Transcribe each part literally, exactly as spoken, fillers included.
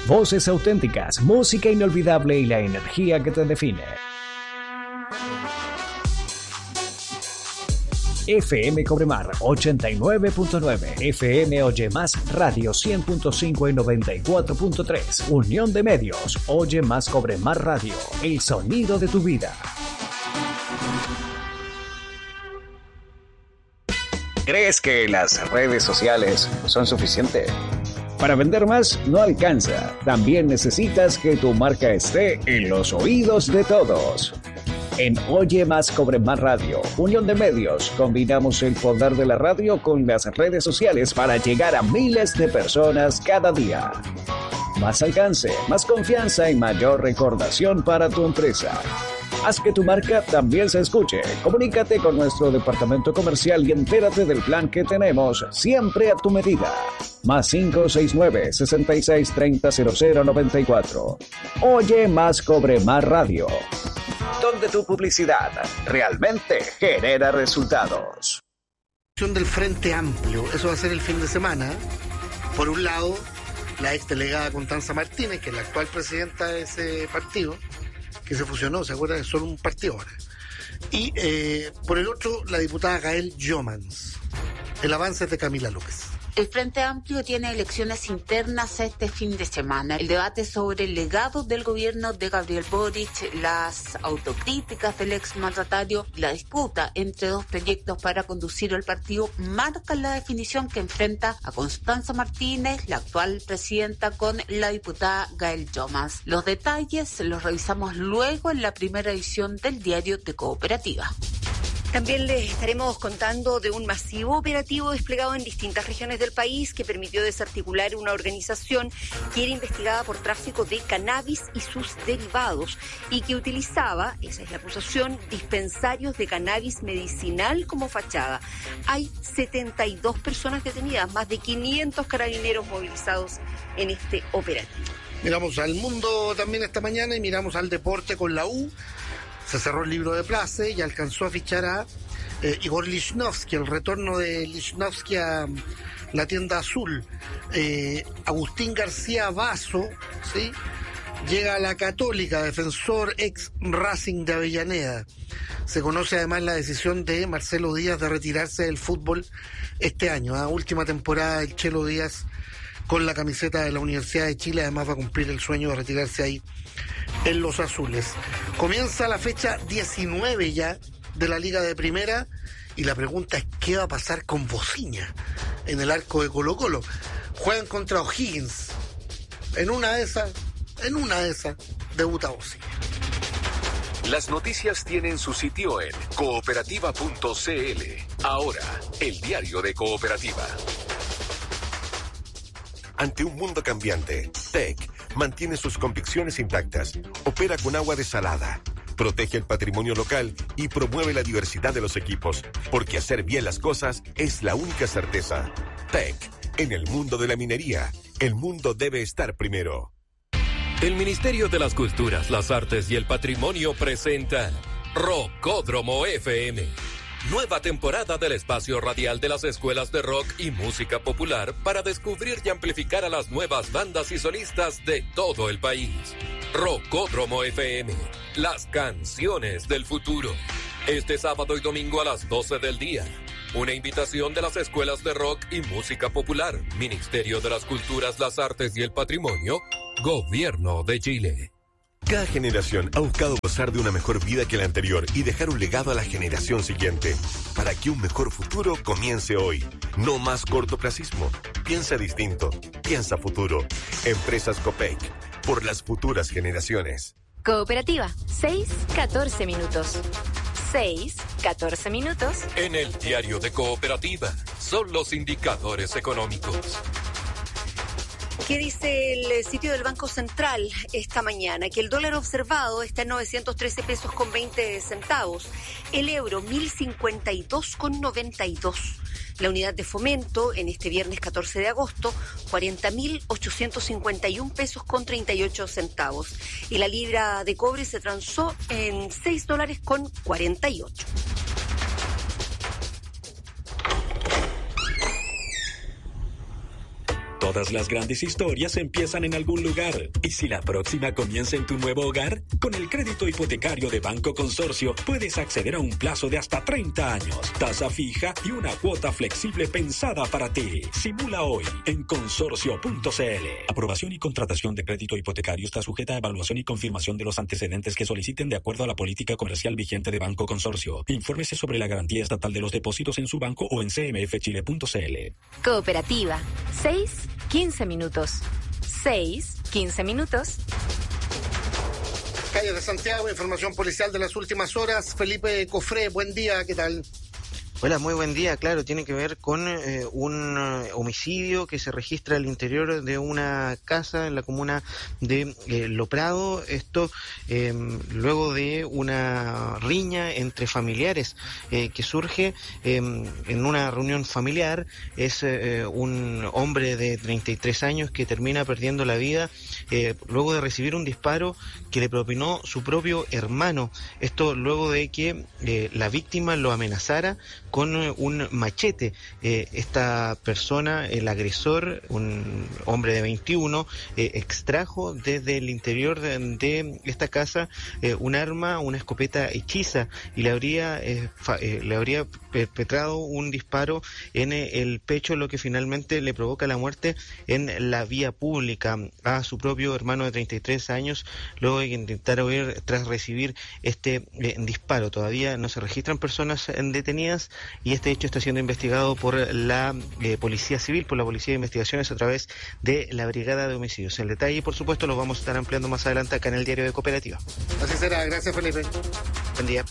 Voces auténticas, música inolvidable y la energía que te define. F M Cobremar ochenta y nueve punto nueve, F M Oye Más Radio cien punto cinco y noventa y cuatro punto tres. Unión de Medios, Oye Más Cobremar Radio, el sonido de tu vida. ¿Crees que las redes sociales son suficientes? Para vender más no alcanza. También necesitas que tu marca esté en los oídos de todos. En Oye Más Cobremar Radio, Unión de Medios, combinamos el poder de la radio con las redes sociales para llegar a miles de personas cada día. Más alcance, más confianza y mayor recordación para tu empresa. Haz que tu marca también se escuche. Comunícate con nuestro departamento comercial y entérate del plan que tenemos siempre a tu medida. Más cinco seis nueve, seis seis tres cero cero cero nueve cuatro. Oye Más Cobremar Radio, donde tu publicidad realmente genera resultados. Del Frente Amplio, eso va a ser el fin de semana. Por un lado, la ex delegada Constanza Martínez, que es la actual presidenta de ese partido, que se fusionó, ¿se acuerdan? Es solo un partido ahora. Y eh, por el otro, la diputada Gael Jomans. El avance es de Camila López. El Frente Amplio tiene elecciones internas este fin de semana. El debate sobre el legado del gobierno de Gabriel Boric, las autocríticas del exmandatario, la disputa entre dos proyectos para conducir el partido marcan la definición que enfrenta a Constanza Martínez, la actual presidenta, con la diputada Gael Jomans. Los detalles los revisamos luego en la primera edición del Diario de Cooperativa. También les estaremos contando de un masivo operativo desplegado en distintas regiones del país que permitió desarticular una organización que era investigada por tráfico de cannabis y sus derivados y que utilizaba, esa es la acusación, dispensarios de cannabis medicinal como fachada. Hay setenta y dos personas detenidas, más de quinientos carabineros movilizados en este operativo. Miramos al mundo también esta mañana y miramos al deporte con la U. Se cerró el libro de Place y alcanzó a fichar a eh, Igor Lichnowsky, el retorno de Lichnowsky a la tienda azul. Eh, Agustín García Vaso, ¿sí? Llega a la Católica, defensor ex Racing de Avellaneda. Se conoce además la decisión de Marcelo Díaz de retirarse del fútbol este año. ¿eh? Última temporada del Chelo Díaz con la camiseta de la Universidad de Chile. Además va a cumplir el sueño de retirarse ahí en los azules. Comienza la fecha diecinueve ya de la Liga de Primera y la pregunta es ¿qué va a pasar con Bociña en el arco de Colo Colo? Juegan contra O'Higgins. En una de esas, en una de esas, debuta Bociña. Las noticias tienen su sitio en cooperativa punto c l. Ahora, el diario de Cooperativa. Ante un mundo cambiante, T E C mantiene sus convicciones intactas, opera con agua desalada, protege el patrimonio local y promueve la diversidad de los equipos, porque hacer bien las cosas es la única certeza. T E C, en el mundo de la minería, el mundo debe estar primero. El Ministerio de las Culturas, las Artes y el Patrimonio presenta Rockódromo F M. Nueva temporada del espacio radial de las escuelas de rock y música popular para descubrir y amplificar a las nuevas bandas y solistas de todo el país. Rockódromo F M, las canciones del futuro. Este sábado y domingo a las doce del día. Una invitación de las escuelas de rock y música popular, Ministerio de las Culturas, las Artes y el Patrimonio, Gobierno de Chile. Cada generación ha buscado gozar de una mejor vida que la anterior y dejar un legado a la generación siguiente. Para que un mejor futuro comience hoy. No más cortoplacismo. Piensa distinto. Piensa futuro. Empresas Copec. Por las futuras generaciones. Cooperativa. seis, catorce minutos. seis, catorce minutos. En el diario de Cooperativa. Son los indicadores económicos. ¿Qué dice el sitio del Banco Central esta mañana? Que el dólar observado está en novecientos trece pesos con veinte centavos. El euro, mil cincuenta y dos con noventa y dos. La unidad de fomento en este viernes catorce de agosto, cuarenta mil ochocientos cincuenta y un pesos con treinta y ocho centavos. Y la libra de cobre se transó en seis dólares con cuarenta y ocho. Todas las grandes historias empiezan en algún lugar. ¿Y si la próxima comienza en tu nuevo hogar? Con el crédito hipotecario de Banco Consorcio puedes acceder a un plazo de hasta treinta años, tasa fija y una cuota flexible pensada para ti. Simula hoy en consorcio punto c l. Aprobación y contratación de crédito hipotecario está sujeta a evaluación y confirmación de los antecedentes que soliciten de acuerdo a la política comercial vigente de Banco Consorcio. Infórmese sobre la garantía estatal de los depósitos en su banco o en c m f chile punto c l. Cooperativa. seis, quince minutos. seis, quince minutos. Calle de Santiago, información policial de las últimas horas. Felipe Cofré, buen día, ¿qué tal? Hola, muy buen día. Claro, tiene que ver con eh, un uh, homicidio que se registra al interior de una casa en la comuna de eh, Loprado. Esto eh, luego de una riña entre familiares eh, que surge eh, en una reunión familiar. Es eh, un hombre de treinta y tres años que termina perdiendo la vida eh, luego de recibir un disparo que le propinó su propio hermano. Esto luego de que eh, la víctima lo amenazara con un machete. Eh, esta persona, el agresor, un hombre de veintiuno, eh, extrajo desde el interior de, de esta casa eh, un arma, una escopeta hechiza, y le habría, eh, fa, eh, le habría perpetrado un disparo en eh, el pecho, lo que finalmente le provoca la muerte en la vía pública a su propio hermano de treinta y tres años, luego de intentar huir tras recibir este eh, disparo. Todavía no se registran personas eh, detenidas, y este hecho está siendo investigado por la eh, Policía Civil, por la Policía de Investigaciones a través de la Brigada de Homicidios. El detalle, por supuesto, lo vamos a estar ampliando más adelante acá en el Diario de Cooperativa. Así será, gracias Felipe. Buen día.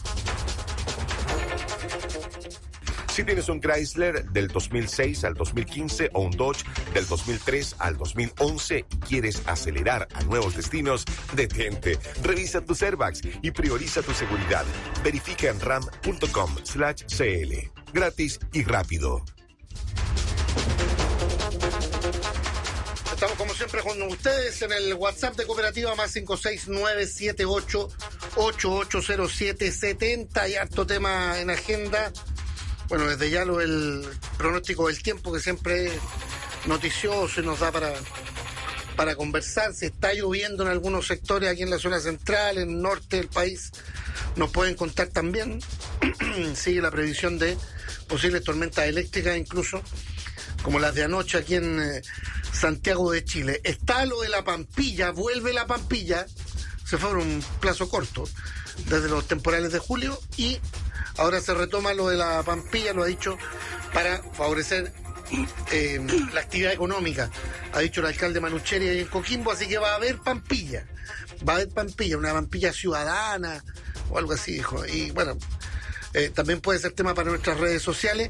Si tienes un Chrysler del dos mil seis al dos mil quince o un Dodge del dos mil tres al dos mil once y quieres acelerar a nuevos destinos, detente, revisa tus airbags y prioriza tu seguridad. Verifica en ram punto com slash c l. Gratis y rápido. Estamos como siempre con ustedes en el WhatsApp de Cooperativa más cinco seis nueve siete ocho ocho ocho cero siete siete cero. Hay harto tema en agenda. Bueno, desde ya lo el pronóstico del tiempo, que siempre es noticioso y nos da para, para conversar. Se está lloviendo en algunos sectores aquí en la zona central, en el norte del país. Nos pueden contar también. Sigue la previsión de posibles tormentas eléctricas, incluso como las de anoche aquí en eh, Santiago de Chile. Está lo de la Pampilla, vuelve la Pampilla. Se fue por un plazo corto desde los temporales de julio, y ahora se retoma lo de la Pampilla, lo ha dicho, para favorecer eh, la actividad económica, ha dicho el alcalde Manucheri ahí en Coquimbo, así que va a haber Pampilla, va a haber Pampilla, una Pampilla ciudadana o algo así, dijo. Y bueno, eh, también puede ser tema para nuestras redes sociales.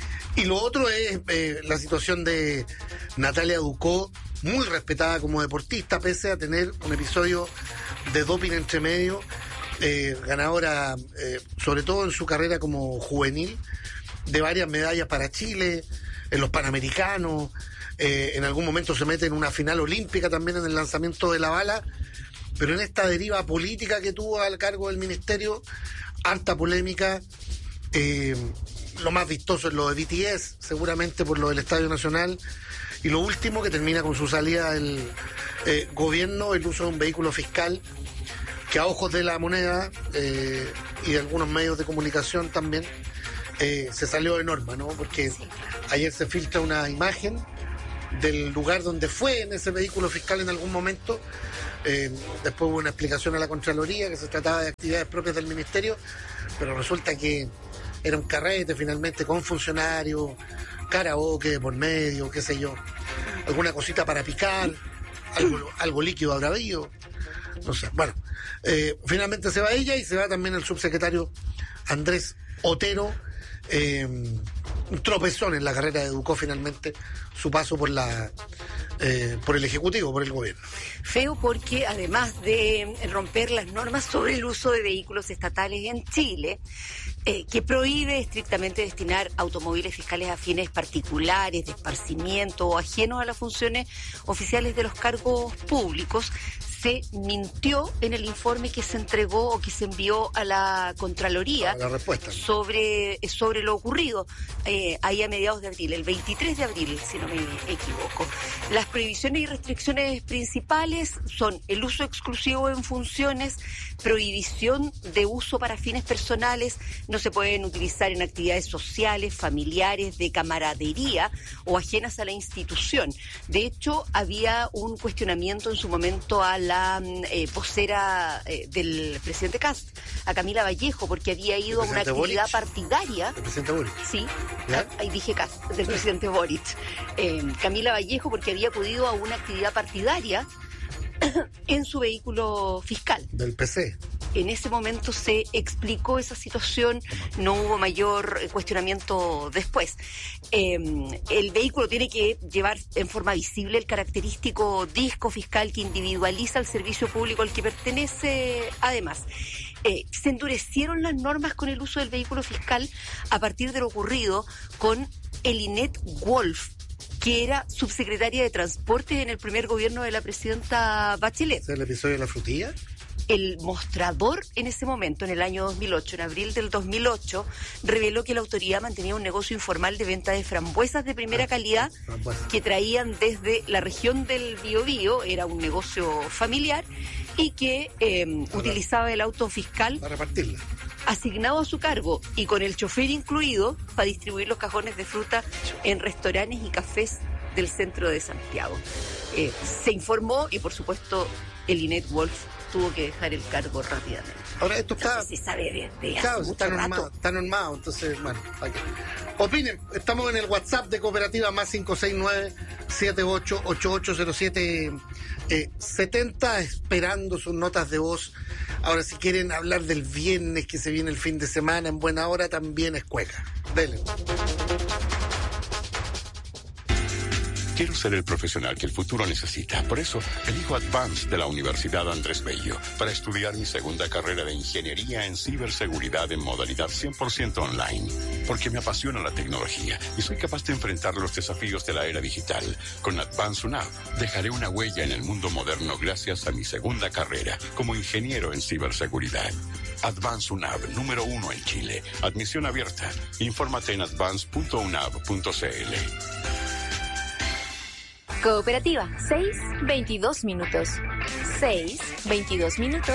Y lo otro es eh, la situación de Natalia Ducó, muy respetada como deportista, pese a tener un episodio de doping entre medio. Eh, ganadora, eh, sobre todo en su carrera como juvenil, de varias medallas para Chile, en los Panamericanos, eh, en algún momento se mete en una final olímpica también en el lanzamiento de la bala, pero en esta deriva política que tuvo al cargo del ministerio, harta polémica. Eh, lo más vistoso es lo de B T S, seguramente por lo del Estadio Nacional, y lo último que termina con su salida del eh, gobierno, el uso de un vehículo fiscal, que a ojos de la moneda eh, y de algunos medios de comunicación también eh, se salió de norma, ¿no? Porque ayer se filtra una imagen del lugar donde fue en ese vehículo fiscal en algún momento. Eh, después hubo una explicación a la Contraloría que se trataba de actividades propias del ministerio, pero resulta que era un carrete finalmente con funcionarios, karaoke de por medio, qué sé yo, alguna cosita para picar, algo, algo líquido habrá habido. No sé, bueno, eh, finalmente se va ella y se va también el subsecretario Andrés Otero. Eh, un tropezón en la carrera de Ducó finalmente, su paso por la eh, por el Ejecutivo, por el gobierno. Feo porque además de romper las normas sobre el uso de vehículos estatales en Chile, eh, que prohíbe estrictamente destinar automóviles fiscales a fines particulares, de esparcimiento o ajenos a las funciones oficiales de los cargos públicos, se mintió en el informe que se entregó o que se envió a la Contraloría la respuesta. sobre, sobre lo ocurrido eh, ahí a mediados de abril, el veintitrés de abril, si no me equivoco. Las prohibiciones y restricciones principales son el uso exclusivo en funciones, prohibición de uso para fines personales, no se pueden utilizar en actividades sociales, familiares, de camaradería o ajenas a la institución. De hecho, había un cuestionamiento en su momento a la eh, vocera eh, del presidente Kast, a Camila Vallejo, porque había ido a una actividad Boric? partidaria. ¿El presidente Boric? Sí, ¿Ya? ahí dije Kast, del presidente Boric. Eh, Camila Vallejo, porque había acudido a una actividad partidaria en su vehículo fiscal. Del P C. En ese momento se explicó esa situación, no hubo mayor cuestionamiento después. Eh, el vehículo tiene que llevar en forma visible el característico disco fiscal que individualiza el servicio público al que pertenece. Además, eh, se endurecieron las normas con el uso del vehículo fiscal a partir de lo ocurrido con Elinette Wolf, que era subsecretaria de Transporte en el primer gobierno de la presidenta Bachelet. ¿Es el episodio de la frutilla? El mostrador en ese momento, en el año dos mil ocho, en abril del dos mil ocho, reveló que la autoridad mantenía un negocio informal de venta de frambuesas de primera calidad que traían desde la región del Biobío, era un negocio familiar, y que eh, utilizaba el auto fiscal para repartirla, asignado a su cargo y con el chofer incluido para distribuir los cajones de fruta en restaurantes y cafés del centro de Santiago. Eh, se informó y, por supuesto, Elinette Wolf tuvo que dejar el cargo rápidamente. Ahora esto está... No sé si sabe de, de claro, está normado, está normado, entonces, bueno, hay que... Opinen, estamos en el WhatsApp de Cooperativa más cinco seis nueve, siete ocho ocho ocho cero siete setenta, esperando sus notas de voz. Ahora, si quieren hablar del viernes que se viene el fin de semana en buena hora, también es cueca. Dele. Quiero ser el profesional que el futuro necesita. Por eso, elijo Advance de la Universidad Andrés Bello para estudiar mi segunda carrera de Ingeniería en Ciberseguridad en modalidad cien por ciento online. Porque me apasiona la tecnología y soy capaz de enfrentar los desafíos de la era digital. Con Advance UNAV dejaré una huella en el mundo moderno gracias a mi segunda carrera como ingeniero en ciberseguridad. Advance UNAV, número uno en Chile. Admisión abierta. Infórmate en advance punto unav punto c l. Cooperativa, seis, veintidós minutos. seis, veintidós minutos.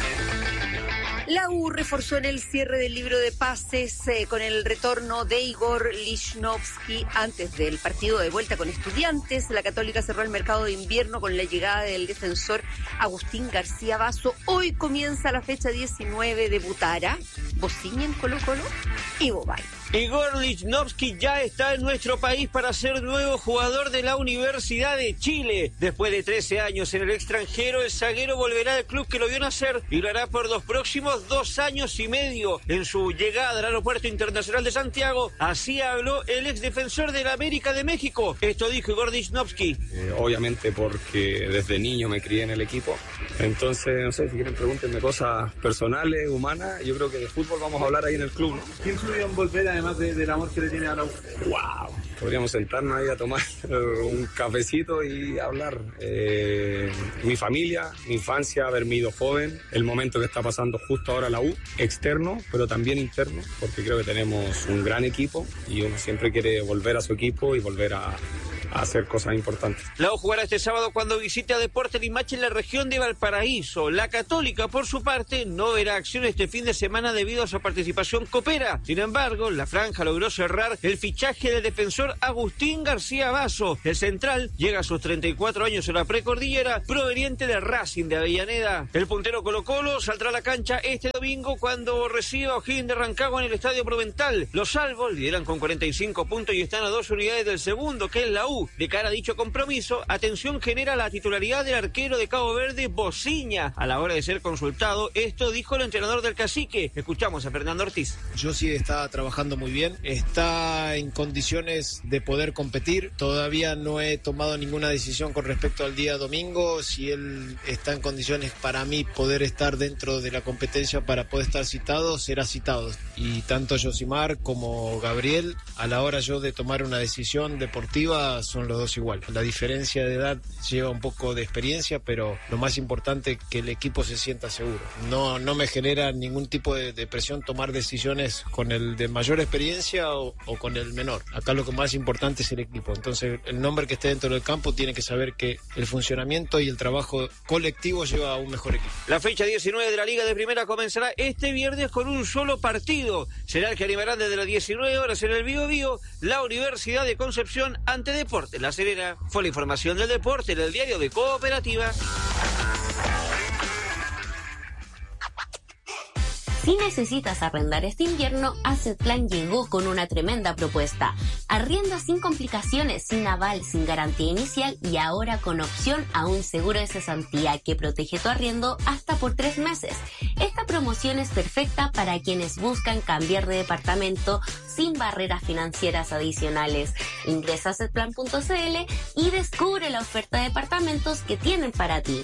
La U reforzó en el cierre del libro de pases eh, con el retorno de Igor Lichnowsky antes del partido de vuelta con Estudiantes. La Católica cerró el mercado de invierno con la llegada del defensor Agustín García Basso. Hoy comienza la fecha diecinueve. Debutará Bociña en Colo Colo y Bobay. Igor Lichnowsky ya está en nuestro país para ser nuevo jugador de la Universidad de Chile. Después de trece años en el extranjero, el zaguero volverá al club que lo vio nacer y lo hará por los próximos dos años y medio. En su llegada al Aeropuerto Internacional de Santiago, así habló el exdefensor de la América de México. Esto dijo Igor Lichnowsky. Eh, obviamente porque desde niño me crié en el equipo. Entonces, no sé, si quieren pregúntenme cosas personales, humanas. Yo creo que de fútbol vamos a hablar ahí en el club, ¿no? ¿Quién influyó en volver a además de, del amor que le tiene a la U? ¡Wow! Podríamos sentarnos ahí a tomar un cafecito y hablar. Eh, mi familia, mi infancia, haberme ido joven, el momento que está pasando justo ahora la U, externo, pero también interno, porque creo que tenemos un gran equipo y uno siempre quiere volver a su equipo y volver a... a hacer cosas importantes. La U jugará este sábado cuando visite a Deportes Limache en la región de Valparaíso. La Católica, por su parte, no verá acción este fin de semana debido a su participación copera. Sin embargo, la franja logró cerrar el fichaje del defensor Agustín García Basso. El central llega a sus treinta y cuatro años en la precordillera, proveniente de Racing de Avellaneda. El puntero Colo Colo saldrá a la cancha este domingo cuando reciba a O'Higgins de Rancagua en el Estadio Provental. Los salvos lideran con cuarenta y cinco puntos y están a dos unidades del segundo, que es la U. U. De cara a dicho compromiso, atención genera la titularidad del arquero de Cabo Verde, Bociña. A la hora de ser consultado, esto dijo el entrenador del Cacique. Escuchamos a Fernando Ortiz. Josi está trabajando muy bien, está en condiciones de poder competir. Todavía no he tomado ninguna decisión con respecto al día domingo, si él está en condiciones para mí poder estar dentro de la competencia para poder estar citado, será citado. Y tanto Josimar como Gabriel, a la hora yo de tomar una decisión deportiva, son los dos iguales. La diferencia de edad lleva un poco de experiencia, pero lo más importante es que el equipo se sienta seguro. No, no me genera ningún tipo de, de presión tomar decisiones con el de mayor experiencia o, o con el menor. Acá lo que más importante es el equipo. Entonces el nombre que esté dentro del campo tiene que saber que el funcionamiento y el trabajo colectivo lleva a un mejor equipo. La fecha diecinueve de la Liga de Primera comenzará este viernes con un solo partido. Será el que animarán desde las diecinueve horas en el Bío Bío la Universidad de Concepción ante Deportes La Serena. Fue la información del deporte en el diario de Cooperativa. Si necesitas arrendar este invierno, Assetplan llegó con una tremenda propuesta. Arrienda sin complicaciones, sin aval, sin garantía inicial y ahora con opción a un seguro de cesantía que protege tu arriendo hasta por tres meses. Esta promoción es perfecta para quienes buscan cambiar de departamento sin barreras financieras adicionales. Ingresa a assetplan punto c l y descubre la oferta de departamentos que tienen para ti.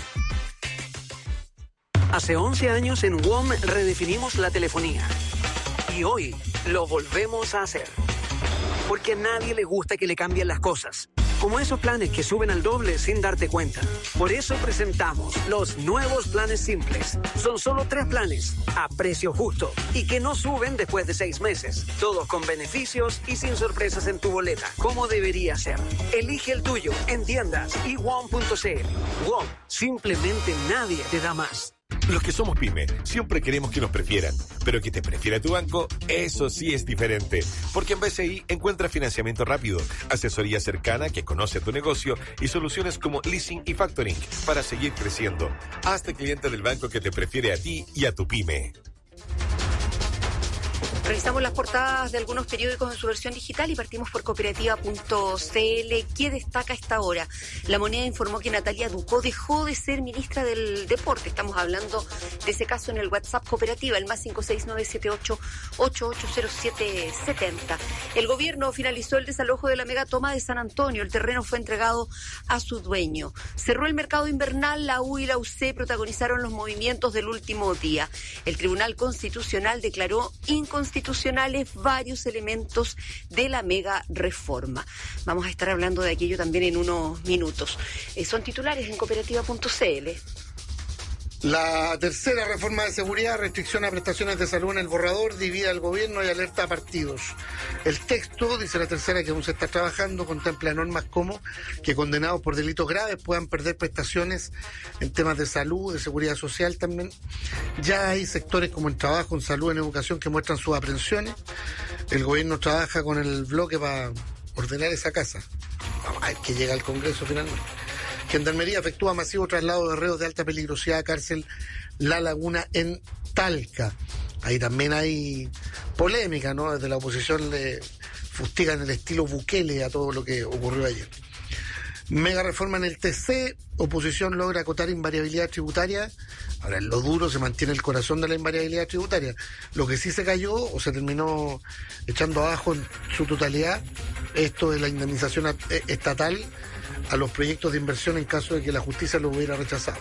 Hace once años en W O M redefinimos la telefonía. Y hoy lo volvemos a hacer. Porque a nadie le gusta que le cambien las cosas. Como esos planes que suben al doble sin darte cuenta. Por eso presentamos los nuevos planes simples. Son solo tres planes, a precio justo. Y que no suben después de seis meses. Todos con beneficios y sin sorpresas en tu boleta. Como debería ser. Elige el tuyo en tiendas y w o m punto c l. W O M, simplemente nadie te da más. Los que somos pyme siempre queremos que nos prefieran, pero que te prefiera tu banco, eso sí es diferente. Porque en B C I encuentras financiamiento rápido, asesoría cercana que conoce tu negocio y soluciones como leasing y factoring para seguir creciendo. Hazte cliente del banco que te prefiere a ti y a tu pyme. Revisamos las portadas de algunos periódicos en su versión digital y partimos por cooperativa punto c l. ¿Qué destaca a esta hora? La Moneda informó que Natalia Ducó dejó de ser ministra del Deporte. Estamos hablando de ese caso en el WhatsApp Cooperativa, el más cinco seis nueve siete ocho ocho ocho cero siete siete cero. El gobierno finalizó el desalojo de la megatoma de San Antonio. El terreno fue entregado a su dueño. Cerró el mercado invernal. La U y la U C protagonizaron los movimientos del último día. El Tribunal Constitucional declaró inconstitucional Constitucionales varios elementos de la mega reforma. Vamos a estar hablando de aquello también en unos minutos. Eh, son titulares en cooperativa punto c l. La tercera reforma de seguridad, restricción a prestaciones de salud en el borrador, divide al gobierno y alerta a partidos. El texto, dice la tercera que aún se está trabajando, contempla normas como que condenados por delitos graves puedan perder prestaciones en temas de salud, de seguridad social también. Ya hay sectores como en trabajo, en salud, en educación que muestran sus aprensiones. El gobierno trabaja con el bloque para ordenar esa casa. Vamos a ver que llega al Congreso finalmente. Gendarmería efectúa masivo traslado de reos de alta peligrosidad a cárcel La Laguna en Talca. Ahí también hay polémica, ¿no? Desde la oposición le fustigan el estilo Bukele a todo lo que ocurrió ayer. Mega reforma en el T C, oposición logra acotar invariabilidad tributaria. Ahora, en lo duro se mantiene el corazón de la invariabilidad tributaria. Lo que sí se cayó o se terminó echando abajo en su totalidad, esto de la indemnización estatal a los proyectos de inversión en caso de que la justicia lo hubiera rechazado.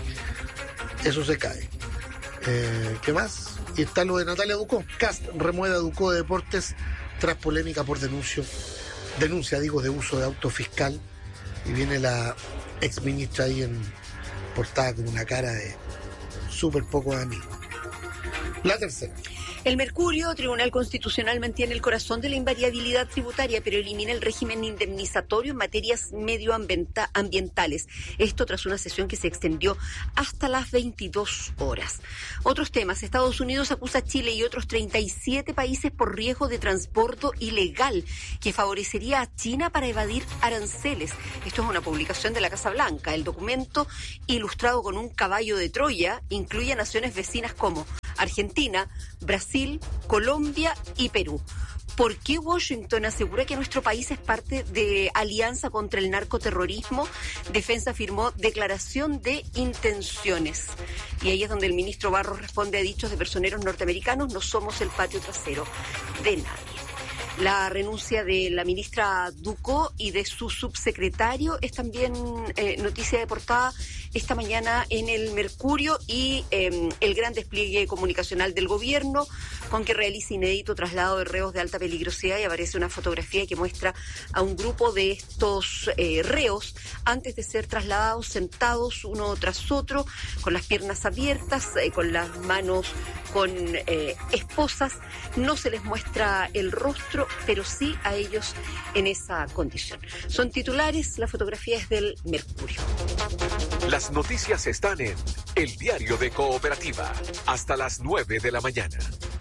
Eso se cae. Eh, ¿Qué más? Y está lo de Natalia Ducó. Cast remueve a Ducó de Deportes tras polémica por denuncio, denuncia, digo, de uso de auto fiscal. Y viene la exministra ahí en portada con una cara de súper poco amigo. La tercera. El Mercurio, Tribunal Constitucional, mantiene el corazón de la invariabilidad tributaria, pero elimina el régimen indemnizatorio en materias medioambientales. Esto tras una sesión que se extendió hasta las veintidós horas. Otros temas. Estados Unidos acusa a Chile y otros treinta y siete países por riesgo de transporte ilegal que favorecería a China para evadir aranceles. Esto es una publicación de la Casa Blanca. El documento, ilustrado con un caballo de Troya, incluye a naciones vecinas como Argentina, Brasil, Colombia y Perú. ¿Por qué Washington asegura que nuestro país es parte de Alianza contra el Narcoterrorismo? Defensa firmó declaración de intenciones. Y ahí es donde el ministro Barros responde a dichos de personeros norteamericanos: no somos el patio trasero de nadie. La renuncia de la ministra Ducó y de su subsecretario es también eh, noticia de portada esta mañana en el Mercurio, y eh, el gran despliegue comunicacional del gobierno, con que realiza inédito traslado de reos de alta peligrosidad, y aparece una fotografía que muestra a un grupo de estos eh, reos antes de ser trasladados, sentados uno tras otro, con las piernas abiertas, eh, con las manos con eh, esposas. No se les muestra el rostro, pero sí a ellos en esa condición. Son titulares, la fotografía es del Mercurio. Las noticias están en El Diario de Cooperativa, hasta las nueve de la mañana.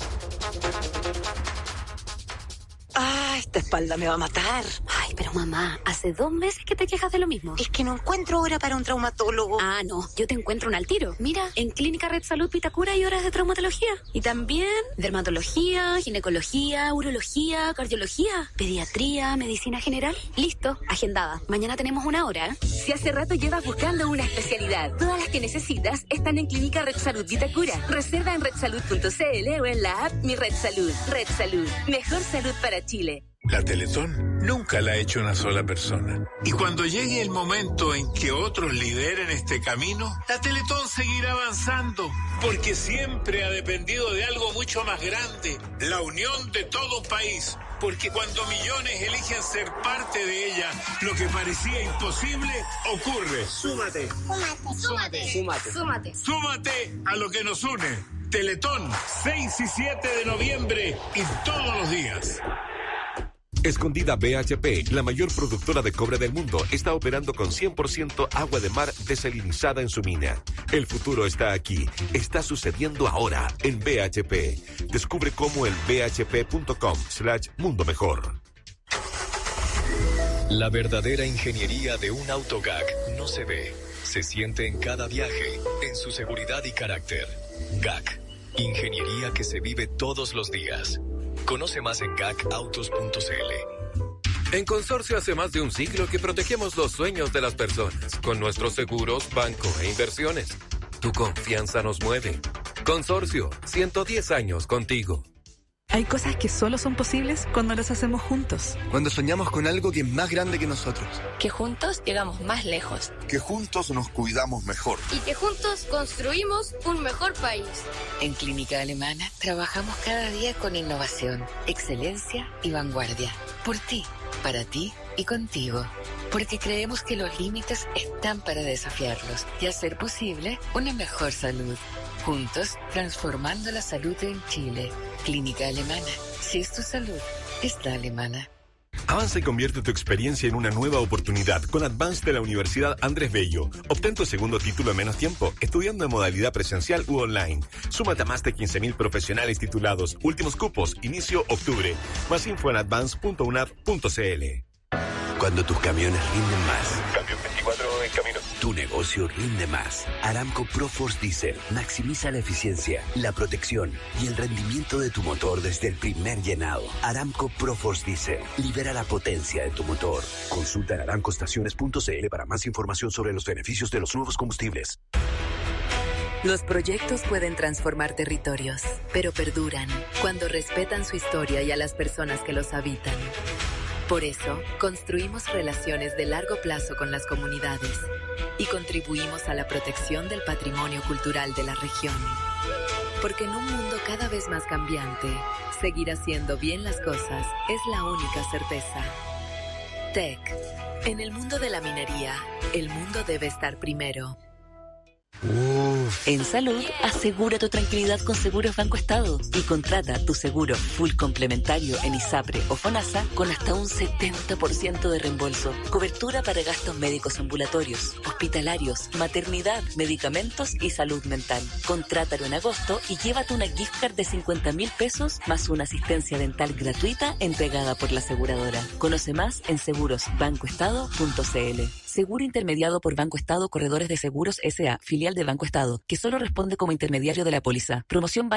Ah, esta espalda me va a matar. Ay, pero mamá, hace dos meses que te quejas de lo mismo. Es que no encuentro hora para un traumatólogo. Ah, no, yo te encuentro un al tiro. Mira, en Clínica Red Salud Vitacura hay horas de traumatología. Y también dermatología, ginecología, urología, cardiología, pediatría, medicina general. Listo, agendada. Mañana tenemos una hora. Si hace rato llevas buscando una especialidad, todas las que necesitas están en Clínica Red Salud Vitacura. Reserva en red salud punto c l o en la app Mi Red Salud. Red Salud, mejor salud para Chile. La Teletón nunca la ha hecho una sola persona. Y cuando llegue el momento en que otros lideren este camino, la Teletón seguirá avanzando, porque siempre ha dependido de algo mucho más grande, la unión de todo un país. Porque cuando millones eligen ser parte de ella, lo que parecía imposible ocurre. Súmate. Súmate. Súmate. Súmate. Súmate. Súmate a lo que nos une. Teletón, seis y siete de noviembre y todos los días. Escondida B H P, la mayor productora de cobre del mundo, está operando con cien por ciento agua de mar desalinizada en su mina. El futuro está aquí. Está sucediendo ahora en B H P. Descubre cómo en b h p punto com slash mundo mejor. La verdadera ingeniería de un auto G A C no se ve, se siente en cada viaje, en su seguridad y carácter. G A C, ingeniería que se vive todos los días. Conoce más en gac autos punto c l. En Consorcio hace más de un siglo que protegemos los sueños de las personas con nuestros seguros, banco e inversiones. Tu confianza nos mueve. Consorcio, ciento diez años contigo. Hay cosas que solo son posibles cuando las hacemos juntos. Cuando soñamos con algo que es más grande que nosotros. Que juntos llegamos más lejos. Que juntos nos cuidamos mejor. Y que juntos construimos un mejor país. En Clínica Alemana trabajamos cada día con innovación, excelencia y vanguardia. Por ti, para ti y contigo. Porque creemos que los límites están para desafiarlos y hacer posible una mejor salud. Juntos, transformando la salud en Chile. Clínica Alemana. Si es tu salud, es la alemana. Avanza y convierte tu experiencia en una nueva oportunidad con Advance de la Universidad Andrés Bello. Obtén tu segundo título en menos tiempo, estudiando en modalidad presencial u online. Súmate a más de quince mil profesionales titulados. Últimos cupos, inicio octubre. Más info en advance punto u n a d punto c l. Cuando tus camiones rinden más. Cambio veinticuatro en camino. Tu negocio rinde más. Aramco ProForce Diesel maximiza la eficiencia, la protección y el rendimiento de tu motor desde el primer llenado. Aramco ProForce Diesel libera la potencia de tu motor. Consulta en aramco estaciones punto c l para más información sobre los beneficios de los nuevos combustibles. Los proyectos pueden transformar territorios, pero perduran cuando respetan su historia y a las personas que los habitan. Por eso, construimos relaciones de largo plazo con las comunidades y contribuimos a la protección del patrimonio cultural de la región. Porque en un mundo cada vez más cambiante, seguir haciendo bien las cosas es la única certeza. T E C. En el mundo de la minería, el mundo debe estar primero. Uf. En salud, asegura tu tranquilidad con Seguros Banco Estado y contrata tu seguro full complementario en ISAPRE o FONASA con hasta un setenta por ciento de reembolso. Cobertura para gastos médicos ambulatorios, hospitalarios, maternidad, medicamentos y salud mental. Contrátalo en agosto y llévate una gift card de cincuenta mil pesos más una asistencia dental gratuita entregada por la aseguradora. Conoce más en seguros banco estado punto c l. Seguro intermediado por Banco Estado Corredores de Seguros S A, filial de Banco Estado, que solo responde como intermediario de la póliza. Promoción